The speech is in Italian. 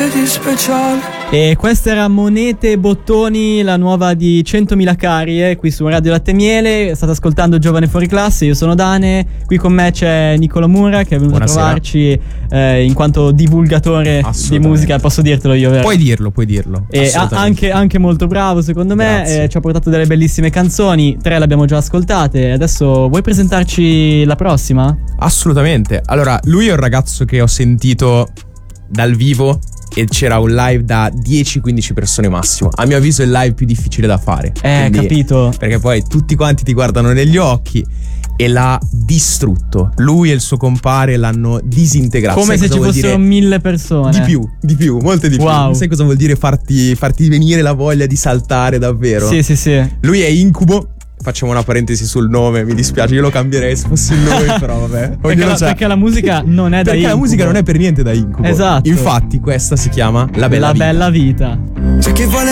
c'è di speciale? E questa era Monete e Bottoni, la nuova di 100.000 Carie, qui su Radio Latte e Miele. State ascoltando Giovane Fuori Classe, io sono Dane, qui con me c'è Nicola Mura che è venuto Buonasera. a trovarci in quanto divulgatore di musica, posso dirtelo io, vero? Puoi dirlo. E anche molto bravo secondo me, ci ha portato delle bellissime canzoni, 3 le abbiamo già ascoltate, adesso vuoi presentarci la prossima? Assolutamente. Allora, lui è un ragazzo che ho sentito dal vivo e c'era un live da 10-15 persone massimo. A mio avviso è il live più difficile da fare. Capito. Perché poi tutti quanti ti guardano negli occhi e l'ha distrutto. Lui e il suo compare l'hanno disintegrato. Come se ci fossero 1000 persone. Di più, molte di Wow. più. Sai cosa vuol dire farti venire la voglia di saltare davvero? Sì. Lui è Incubo. Facciamo una parentesi sul nome, mi dispiace, io lo cambierei se fosse il nome, però vabbè. Perché la musica non è da Incubo. Perché la musica non è per niente da Incubo. Esatto. Infatti questa si chiama La Bella Vita. C'è chi vuole